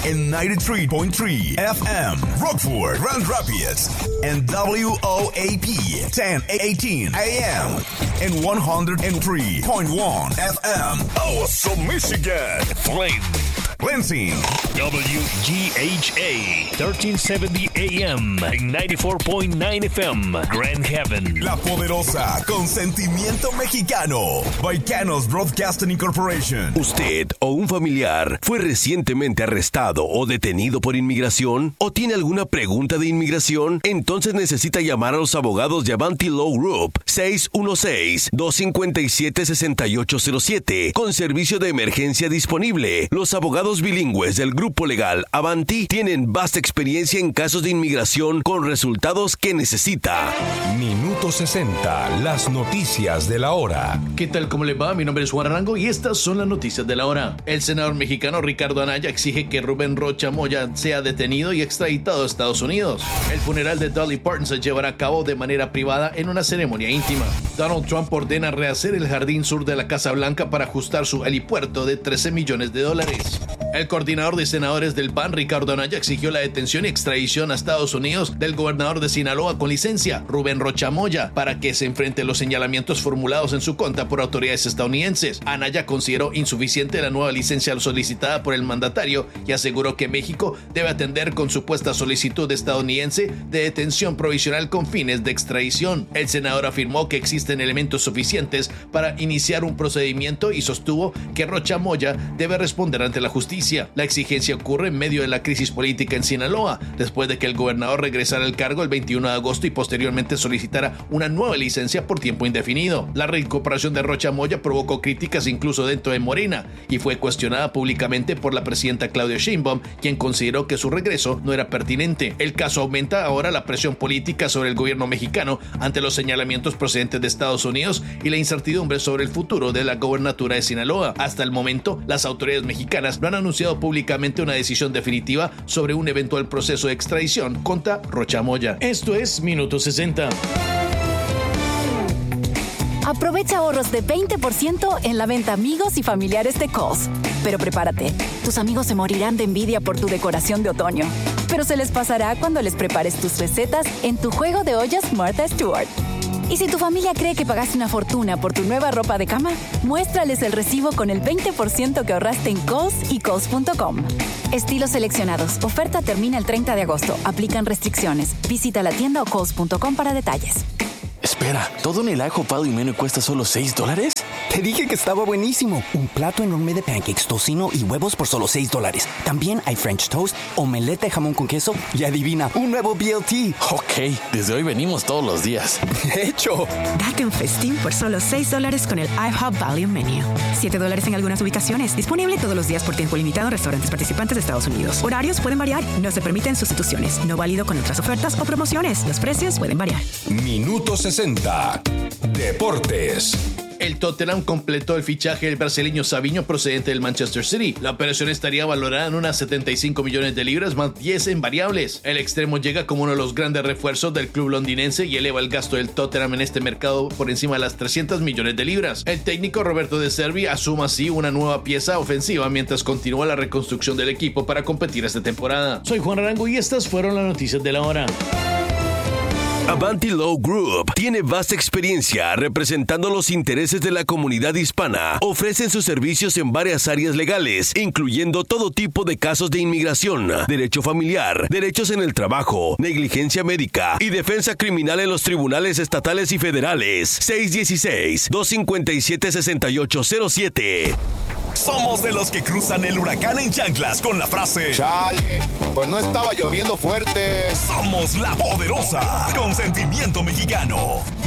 en 93.3 FM, Rockford, Grand Rapids, and WOAP 1018 AM, and 103.1 FM, Awesome Michigan, Flint, Lansing, WGHA 1370 AM, and 94.9 FM, Grand Haven, La Poderosa, con sentimiento mexicano, Vaicanos Broadcasting Incorporation. ¿Usted o un familiar fue recientemente arrestado o detenido por inmigración? ¿O tiene alguna pregunta de inmigración? Entonces necesita llamar a los abogados de Avanti Law Group 616-257-6807 con servicio de emergencia disponible. Los abogados bilingües del grupo legal Avanti tienen vasta experiencia en casos de inmigración con resultados que necesita. Minuto 60, las noticias de la hora. ¿Qué tal? ¿Cómo le va? Mi nombre es Juan Arango y estas son las noticias de la hora. El senador mexicano Ricardo Anaya exige que Rubén Rocha Moya sea detenido y extraditado a Estados Unidos. El funeral de Dolly Parton se llevará a cabo de manera privada en una ceremonia íntima. Donald Trump ordena rehacer el jardín sur de la Casa Blanca para ajustar su helipuerto de $13 millones. El coordinador de senadores del PAN, Ricardo Anaya, exigió la detención y extradición a Estados Unidos del gobernador de Sinaloa con licencia, Rubén Rocha Moya, para que se enfrente a los señalamientos formulados en su contra por autoridades estadounidenses. Anaya consideró insuficiente la nueva licencia solicitada por el mandatario y aseguró que México debe atender con supuesta solicitud estadounidense de detención provisional con fines de extradición. El senador afirmó que existen elementos suficientes para iniciar un procedimiento y sostuvo que Rocha Moya debe responder ante la justicia. La exigencia ocurre en medio de la crisis política en Sinaloa, después de que el gobernador regresara al cargo el 21 de agosto y posteriormente solicitara una nueva licencia por tiempo indefinido. La reincorporación de Rocha Moya provocó críticas incluso dentro de Morena y fue cuestionada públicamente por la presidenta Claudia Sheinbaum, quien consideró que su regreso no era pertinente. El caso aumenta ahora la presión política sobre el gobierno mexicano ante los señalamientos procedentes de Estados Unidos y la incertidumbre sobre el futuro de la gobernatura de Sinaloa. Hasta el momento, las autoridades mexicanas no han anunciado públicamente una decisión definitiva sobre un eventual proceso de extradición contra Rocha Moya. Esto es Minuto 60. Aprovecha ahorros de 20% en la venta amigos y familiares de Kohl's. Pero prepárate, tus amigos se morirán de envidia por tu decoración de otoño. Pero se les pasará cuando les prepares tus recetas en tu juego de ollas Martha Stewart. Y si tu familia cree que pagaste una fortuna por tu nueva ropa de cama, muéstrales el recibo con el 20% que ahorraste en Kohl's y Kohl's.com. Estilos seleccionados. Oferta termina el 30 de agosto. Aplican restricciones. Visita la tienda o Kohl's.com para detalles. Espera, ¿todo en el ajo Value Menu cuesta solo $6? Te dije que estaba buenísimo. Un plato enorme de pancakes, tocino y huevos por solo $6. También hay French toast, omelette de jamón con queso y adivina, un nuevo BLT. Ok, desde hoy venimos todos los días. ¡Hecho! Date un festín por solo $6 con el IHOP Value Menu. $7 en algunas ubicaciones. Disponible todos los días por tiempo limitado en restaurantes participantes de Estados Unidos. Horarios pueden variar. No se permiten sustituciones. No válido con otras ofertas o promociones. Los precios pueden variar. Minuto 60. Deportes. El Tottenham completó el fichaje del brasileño Savinho procedente del Manchester City. La operación estaría valorada en unas $75 millones más 10 en variables. El extremo llega como uno de los grandes refuerzos del club londinense y eleva el gasto del Tottenham en este mercado por encima de las $300 millones. El técnico Roberto De Zerbi asuma así una nueva pieza ofensiva mientras continúa la reconstrucción del equipo para competir esta temporada. Soy Juan Arango y estas fueron las noticias de la hora. Avanti Law Group tiene vasta experiencia representando los intereses de la comunidad hispana. Ofrecen sus servicios en varias áreas legales, incluyendo todo tipo de casos de inmigración, derecho familiar, derechos en el trabajo, negligencia médica y defensa criminal en los tribunales estatales y federales. 616-257-6807. Somos de los que cruzan el huracán en chanclas con la frase ¡Chale! Pues no estaba lloviendo fuerte. Somos La Poderosa, con sentimiento mexicano.